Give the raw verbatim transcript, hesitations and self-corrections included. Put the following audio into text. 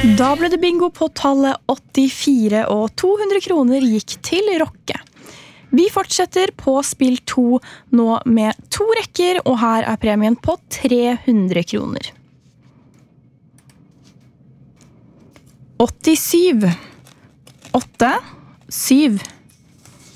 Da ble det bingo på tallet åttifire, og to hundre kroner gikk til Rokke. Vi fortsetter på spill to nå med to rekker, og her er premien på tre hundre kroner. åttisyv, åtte, syv,